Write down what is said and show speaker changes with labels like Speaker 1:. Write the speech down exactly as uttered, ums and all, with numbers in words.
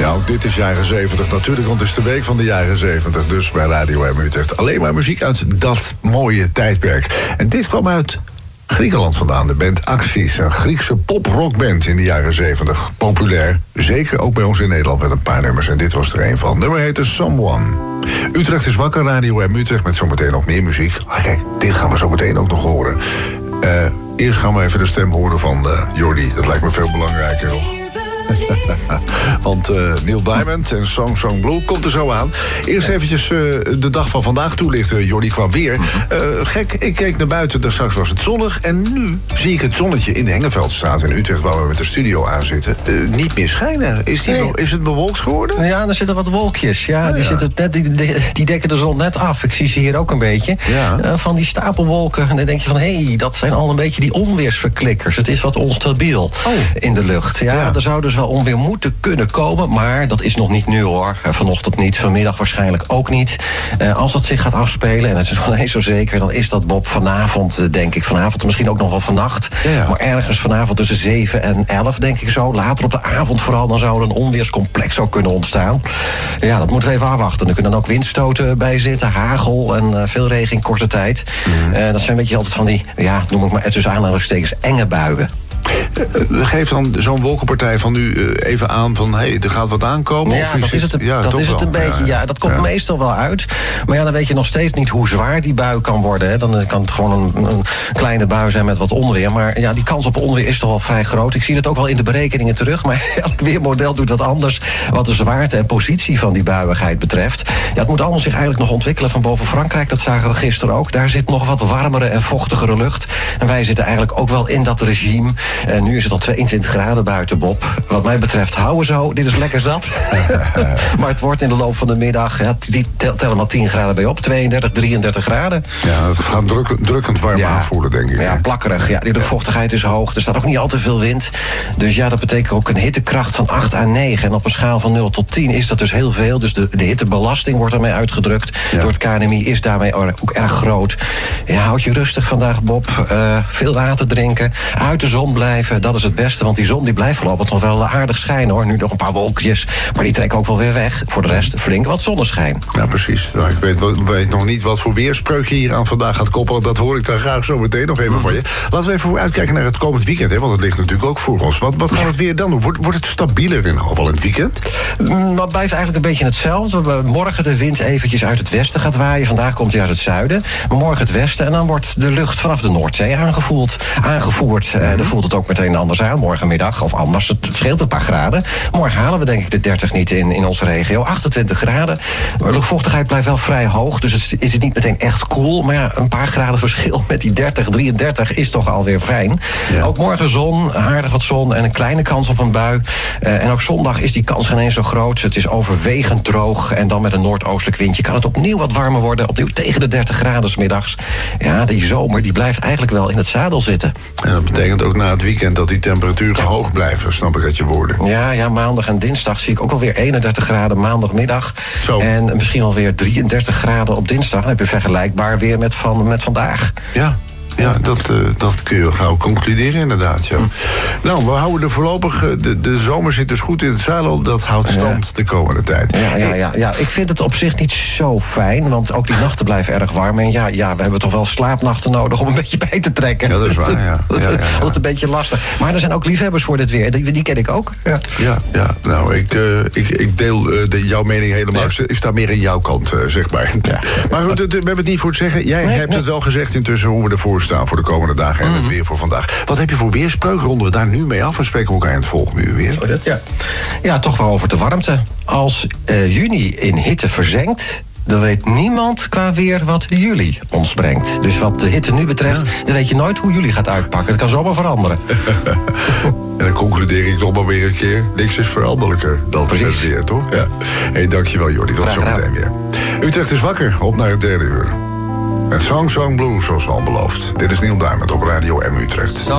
Speaker 1: Ja, ook dit is jaren zeventig natuurlijk, want het is de week van de jaren zeventig. Dus bij Radio M Utrecht alleen maar muziek uit dat mooie tijdperk. En dit kwam uit Griekenland vandaan, de band Axis. Een Griekse pop-rockband in de jaren zeventig. Populair, zeker ook bij ons in Nederland met een paar nummers. En dit was er een van. Nummer heette Someone. Utrecht is wakker, Radio M Utrecht, met zometeen nog meer muziek. Ah, kijk, dit gaan we zometeen ook nog horen. Uh, eerst gaan we even de stem horen van uh, Jordi. Dat lijkt me veel belangrijker, hoor. Want uh, Neil Diamond en Song Song Blue komt er zo aan. Eerst eventjes uh, de dag van vandaag toelichten, Jordi, qua weer. Uh, gek, ik keek naar buiten, daar straks was het zonnig. En nu zie ik het zonnetje in de Hengeveldstraat in Utrecht, waar we met de studio aan zitten, uh, niet meer schijnen. Is, die, nee. is het bewolkt geworden?
Speaker 2: Ja, er zitten wat wolkjes. Ja,
Speaker 1: oh,
Speaker 2: die,
Speaker 1: ja.
Speaker 2: Zitten net, die, die dekken de zon net af. Ik zie ze hier ook een beetje.
Speaker 1: Ja.
Speaker 2: Uh, van die stapelwolken. En dan denk je van, hé, hey, dat zijn al een beetje die onweersverklikkers. Het is wat onstabiel
Speaker 1: oh.
Speaker 2: in de lucht. Ja, ja. Er zou dus wel onweer moeten kunnen komen, maar dat is nog niet nu, hoor. Vanochtend niet, vanmiddag waarschijnlijk ook niet. Uh, als dat zich gaat afspelen, en het is nog niet zo zeker, dan is dat, Bob, vanavond, denk ik. Vanavond, misschien ook nog wel vannacht.
Speaker 1: Ja, ja.
Speaker 2: Maar ergens vanavond tussen zeven en elf, denk ik zo. Later op de avond vooral, dan zou er een onweerscomplex ook kunnen ontstaan. Ja, dat moeten we even afwachten. Er kunnen dan ook windstoten bij zitten, hagel en uh, veel regen in korte tijd. Mm. Uh, dat zijn een beetje altijd van die, ja, noem ik maar tussen aanhalingstekens, enge buien.
Speaker 1: Uh, geef dan zo'n wolkenpartij van nu uh, even aan van, hé, hey, er gaat wat aankomen?
Speaker 2: Ja,
Speaker 1: of
Speaker 2: dat is het,
Speaker 1: ja,
Speaker 2: dat is het een beetje. Ja, ja dat komt ja. meestal wel uit. Maar ja, dan weet je nog steeds niet hoe zwaar die bui kan worden. Hè. Dan kan het gewoon een, een kleine bui zijn met wat onweer. Maar ja, die kans op onweer is toch wel vrij groot. Ik zie het ook wel in de berekeningen terug. Maar elk weermodel doet dat anders. Wat de zwaarte en positie van die buiigheid betreft. Ja, het moet allemaal zich eigenlijk nog ontwikkelen van boven Frankrijk. Dat zagen we gisteren ook. Daar zit nog wat warmere en vochtigere lucht. En wij zitten eigenlijk ook wel in dat regime. En nu is het al tweeëntwintig graden buiten, Bob. Wat mij betreft, houden zo. Dit is lekker zat. Maar het wordt in de loop van de middag, ja, die tellen maar tien graden bij op. tweeëndertig, drieëndertig graden.
Speaker 1: Ja, het gaat druk, drukkend warm ja, aanvoelen, denk ik.
Speaker 2: Ja, plakkerig. Ja, de luchtvochtigheid is hoog. Er staat ook niet al te veel wind. Dus ja, dat betekent ook een hittekracht van acht à negen. En op een schaal van nul tot tien is dat dus heel veel. Dus de, de hittebelasting wordt daarmee uitgedrukt. Ja. Door het K N M I is daarmee ook erg groot. Ja, houd je rustig vandaag, Bob. Uh, veel water drinken. Uit de zon blijven. Dat is het beste, want die zon die blijft voorlopig nog wel aardig schijnen, hoor. Nu nog een paar wolkjes, maar die trekken ook wel weer weg. Voor de rest flink wat zonneschijn.
Speaker 1: Ja, precies. Nou, ik weet, weet nog niet wat voor weerspreuk je hier aan vandaag gaat koppelen. Dat hoor ik dan graag zo meteen nog even mm. van je. Laten we even uitkijken naar het komend weekend, hè, want het ligt natuurlijk ook voor ons. Wat, wat gaat het weer dan doen? Wordt, wordt het stabieler in ieder geval in het weekend?
Speaker 2: Mm, dat blijft eigenlijk een beetje hetzelfde. We, morgen de wind eventjes uit het westen gaat waaien. Vandaag komt hij uit het zuiden. Maar morgen het westen. En dan wordt de lucht vanaf de Noordzee aangevoerd. aangevoerd. Mm. Uh, dan voelt het ook meteen anders aan. Morgenmiddag, of anders, het scheelt een paar graden. Morgen halen we denk ik de dertig niet in, in onze regio. achtentwintig graden. Maar de luchtvochtigheid blijft wel vrij hoog. Dus het is het niet meteen echt koel. Maar ja, een paar graden verschil met die dertig, drieëndertig is toch alweer fijn. Ja. Ook morgen zon, aardig wat zon en een kleine kans op een bui. Uh, en ook zondag is die kans geen eens zo groot. Het is overwegend droog. En dan met een noordoostelijk windje kan het opnieuw wat warmer worden. Opnieuw tegen de dertig graden 's middags. Ja, die zomer die blijft eigenlijk wel in het zadel zitten.
Speaker 1: En dat betekent ook na het weekend dat die temperaturen ja. hoog blijven, snap ik uit je woorden.
Speaker 2: Ja, ja, maandag en dinsdag zie ik ook alweer eenendertig graden maandagmiddag. Zo. En misschien alweer drieëndertig graden op dinsdag. Dan heb je vergelijkbaar weer met, van, met vandaag.
Speaker 1: Ja. Ja, dat, uh, dat kun je gauw concluderen inderdaad. Ja. Hm. Nou, we houden er voorlopig... De, de zomer zit dus goed in het zadel. Dat houdt stand ja. de komende tijd.
Speaker 2: Ja, ja, ja, ja, ik vind het op zich niet zo fijn. Want ook die nachten blijven erg warm. En ja, ja, we hebben toch wel slaapnachten nodig om een beetje bij te trekken.
Speaker 1: Ja, dat is waar, ja.
Speaker 2: Dat
Speaker 1: ja, ja, ja.
Speaker 2: is een beetje lastig. Maar er zijn ook liefhebbers voor dit weer. Die, die ken ik ook. Ja,
Speaker 1: ja, ja nou, ik, uh, ik, ik deel uh, de, jouw mening helemaal. Ja. Ik sta meer aan jouw kant, uh, zeg maar. Ja. Maar goed, we hebben het niet voor te zeggen. Jij nee, hebt nee. het wel gezegd intussen hoe we ervoor staan voor de komende dagen. En het weer voor vandaag. Wat heb je voor weerspreuk? Ronden we daar nu mee af? We spreken elkaar in het volgende uur weer.
Speaker 2: Oh, dat, ja. ja, toch wel over de warmte. Als uh, juni in hitte verzenkt, dan weet niemand qua weer wat juli ons brengt. Dus wat de hitte nu betreft, ja. dan weet je nooit hoe juli gaat uitpakken. Het kan zomaar veranderen.
Speaker 1: En dan concludeer ik nog maar weer een keer. Niks is veranderlijker dan het weer, toch? Ja. Hey, dankjewel, Jordi. Tot zometeen weer. Utrecht is wakker. Op naar het derde uur. Met Song Song Blue, zoals al beloofd. Dit is Neil Diamond op Radio M Utrecht.